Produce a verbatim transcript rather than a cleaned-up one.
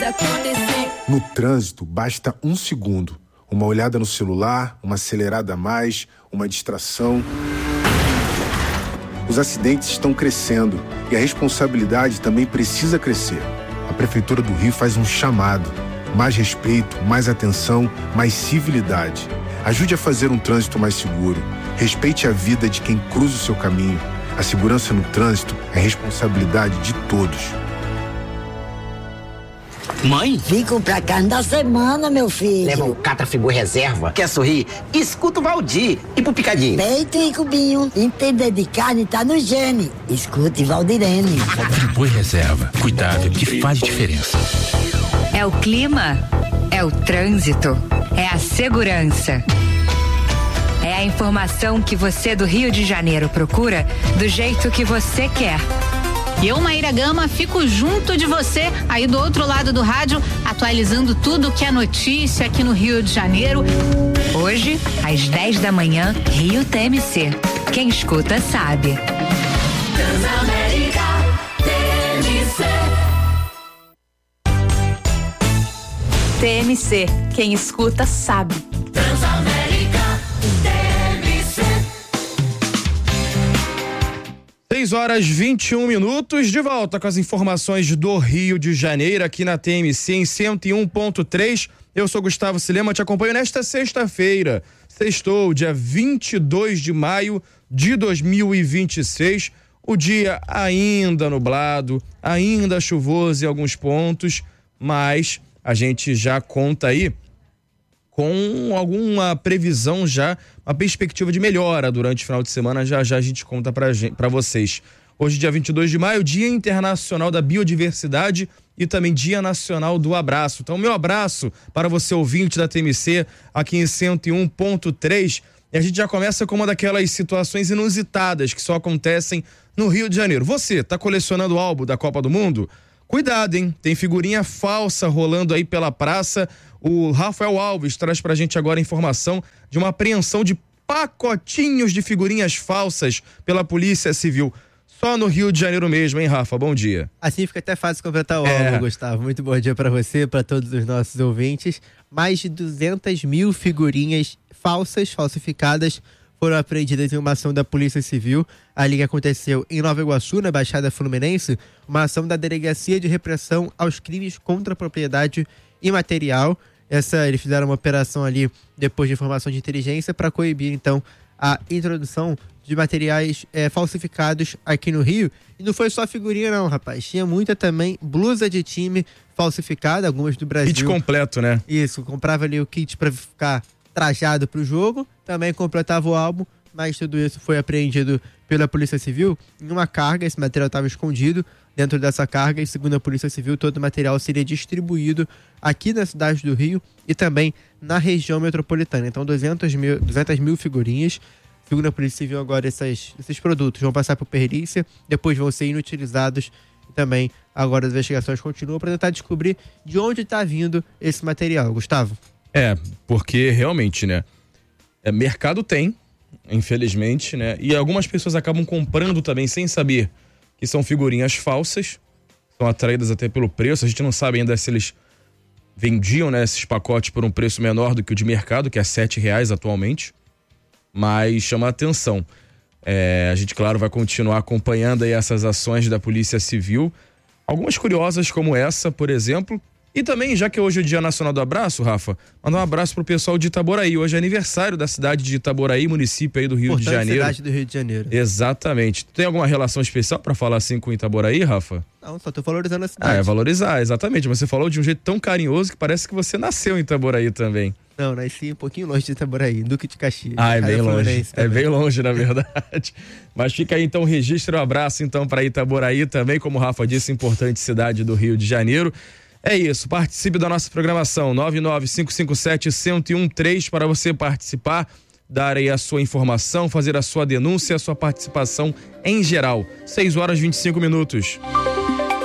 No trânsito, basta um segundo. Uma olhada no celular, uma acelerada a mais, uma distração. Os acidentes estão crescendo e a responsabilidade também precisa crescer. A Prefeitura do Rio faz um chamado. Mais respeito, mais atenção, mais civilidade. Ajude a fazer um trânsito mais seguro. Respeite a vida de quem cruza o seu caminho. A segurança no trânsito é responsabilidade de todos. Mãe? Vim comprar carne da semana, meu filho. Leva o Catrafigu Reserva. Quer sorrir? Escuta o Valdir. E pro Picadinho? Peito e cubinho. Entender de carne tá no gene. Escute Valdirene. Friboi Reserva. Cuidado que faz diferença. É o clima. É o trânsito. É a segurança. É a informação que você do Rio de Janeiro procura do jeito que você quer. Eu, Maíra Gama, fico junto de você, aí do outro lado do rádio, atualizando tudo que é notícia aqui no Rio de Janeiro. Hoje, às dez da manhã, Rio T M C. Quem escuta sabe. Transamérica T M C. T M C. Quem escuta sabe. Transamérica T M C. seis horas e vinte e um minutos, de volta com as informações do Rio de Janeiro, aqui na T M C em cento e um ponto três. Eu sou Gustavo Silema, te acompanho nesta sexta-feira. Sextou, dia vinte e dois de maio de dois mil e vinte e seis. O dia ainda nublado, ainda chuvoso em alguns pontos, mas a gente já conta aí com alguma previsão já, uma perspectiva de melhora durante o final de semana, já já a gente conta pra, gente, pra vocês. Hoje, dia vinte e dois de maio, Dia Internacional da Biodiversidade e também Dia Nacional do Abraço. Então, meu abraço para você, ouvinte da T M C, aqui em cento e um ponto três. E a gente já começa com uma daquelas situações inusitadas que só acontecem no Rio de Janeiro. Você tá colecionando o álbum da Copa do Mundo? Cuidado, hein? Tem figurinha falsa rolando aí pela praça. O Rafael Alves traz pra gente agora informação de uma apreensão de pacotinhos de figurinhas falsas pela Polícia Civil. Só no Rio de Janeiro mesmo, hein, Rafa? Bom dia. Assim fica até fácil completar o É. álbum, Gustavo. Muito bom dia pra você, pra todos os nossos ouvintes. Mais de duzentas mil figurinhas falsas, falsificadas, foram apreendidas em uma ação da Polícia Civil. Ali que aconteceu em Nova Iguaçu, na Baixada Fluminense, uma ação da Delegacia de Repressão aos Crimes contra a Propriedade Imaterial. Essa, eles fizeram uma operação ali depois de informação de inteligência para coibir, então, a introdução de materiais é, falsificados aqui no Rio. E não foi só figurinha não, rapaz. Tinha muita também blusa de time falsificada, algumas do Brasil. Kit completo, né? Isso, comprava ali o kit para ficar trajado pro jogo, também completava o álbum, mas tudo isso foi apreendido pela Polícia Civil em uma carga. Esse material estava escondido dentro dessa carga e, segundo a Polícia Civil, todo o material seria distribuído aqui na cidade do Rio e também na região metropolitana. Então, duzentas mil figurinhas. Segundo a Polícia Civil, agora essas, esses produtos vão passar por perícia, depois vão ser inutilizados e também agora as investigações continuam para tentar descobrir de onde está vindo esse material. Gustavo? É, porque realmente, né? É, mercado tem, infelizmente, né? E algumas pessoas acabam comprando também sem saber que são figurinhas falsas, são atraídas até pelo preço. A gente não sabe ainda se eles vendiam, né, esses pacotes por um preço menor do que o de mercado, que é sete reais atualmente, mas chama a atenção. É, a gente, claro, vai continuar acompanhando aí essas ações da Polícia Civil, algumas curiosas como essa, por exemplo. E também, já que hoje é o Dia Nacional do Abraço, Rafa, mandar um abraço pro pessoal de Itaboraí. Hoje é aniversário da cidade de Itaboraí, município aí do Rio Importante de Janeiro. cidade do Rio de Janeiro. Exatamente. Tem alguma relação especial pra falar assim com Itaboraí, Rafa? Não, só tô valorizando a cidade. Ah, é valorizar, exatamente. Você falou de um jeito tão carinhoso que parece que você nasceu em Itaboraí também. Não, nasci um pouquinho longe de Itaboraí, Duque de Caxias. Ah, é bem Cara, longe. Fluminense É também. bem longe, na verdade. Mas fica aí então o registro, um abraço então para Itaboraí também, como o Rafa disse, importante cidade do Rio de Janeiro. É isso, participe da nossa programação, nove nove cinco cinco sete, um zero um três para você participar, dar aí a sua informação, fazer a sua denúncia, a sua participação em geral. seis horas e vinte e cinco minutos.